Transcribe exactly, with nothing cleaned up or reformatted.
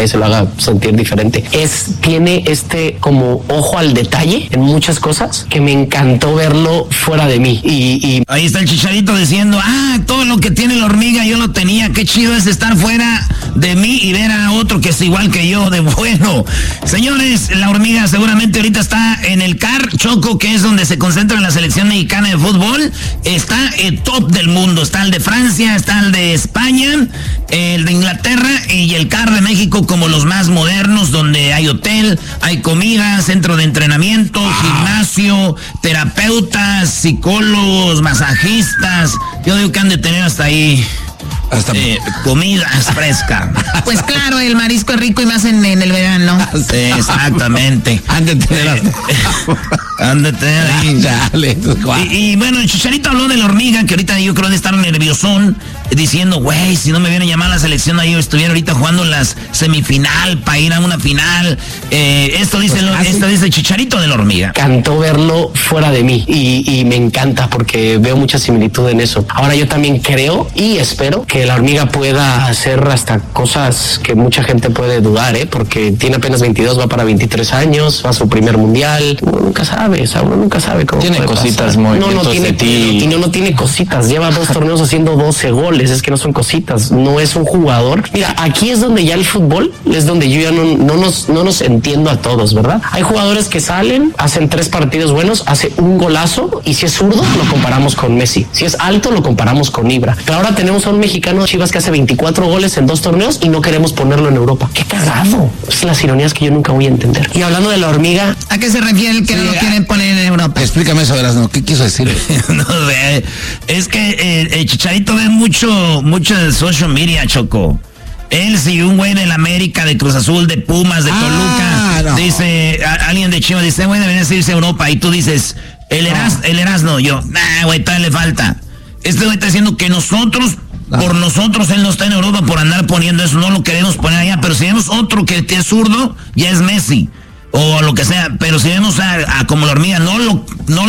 y se lo haga sentir diferente. Es, tiene este como ojo al detalle en muchas cosas que me encantó verlo fuera de mí. Y, y... ahí está el Chicharito diciendo, ah, todo lo que tiene la hormiga yo lo tenía, qué chido es estar fuera de mí y ver a otro que es igual que yo de bueno. Señores, la hormiga seguramente ahorita está en el C A R, Choco, que es donde se concentra la selección mexicana de fútbol. Está el top del mundo, está el de Francia, está el de España, el de Inglaterra y el C A R de México como los más modernos, donde hay hotel, hay comida, centro de entrenamiento, ah. gimnasio, terapeutas, psicólogos, masajistas. Yo digo que han de tener hasta ahí hasta eh, comida fresca. Pues claro, el marisco es rico y más en, en el verano. Sí, exactamente. Han de tener Han de tener ahí. Dale, y, y bueno, el Chicharito habló de la hormiga, que ahorita yo creo de estar nerviosón, diciendo, güey, si no me viene a llamar a la selección, ahí yo estuviera ahorita jugando las semifinal para ir a una final. Eh, esto dice pues, lo, esto dice el Chicharito de la hormiga. Encantó verlo fuera de mí y, y me encanta porque veo mucha similitud en eso. Ahora yo también creo y espero que la hormiga pueda hacer hasta cosas que mucha gente puede dudar, ¿eh? Porque tiene apenas veintidós, va para veintitrés años, va a su primer mundial. Uno nunca sabe, o sea, uno nunca sabe cómo tiene puede cositas, pasar. movimientos no, no tiene, de ti. No, no tiene cositas, lleva dos torneos haciendo doce goles, es que no son cositas, no es un jugador. Mira, aquí es donde ya el fútbol, es donde yo ya no, no, nos, no nos entiendo a todos, ¿verdad? Hay jugadores que salen, hacen tres partidos buenos, hace un golazo y si es zurdo lo comparamos con Messi, si es alto lo comparamos con Ibra. Pero ahora tenemos a un mexicano, Chivas, que hace veinticuatro goles en dos torneos y no queremos ponerlo en Europa. ¡Qué cagado! Es las ironías que yo nunca voy a entender. Y hablando de la hormiga... ¿A qué se refiere el que sí, no lo quieren poner en Europa? Explícame eso, Erasmo, ¿qué quiso decir? No sé, es que eh, el Chicharito ve mucho, mucho de social media, Choco. Él sí, un güey del América, de Cruz Azul, de Pumas, de ah, Toluca, no. dice, a, alguien de Chivas dice, güey, deberías irse a Europa, y tú dices, el Eras, no. el Erasmo, yo, nah, güey, todavía le falta. Este güey está diciendo que nosotros, no. por nosotros, él no está en Europa por andar poniendo eso, no lo queremos poner allá, pero si vemos otro que es zurdo, ya es Messi, o lo que sea, pero si vemos a, a como la hormiga, no lo, no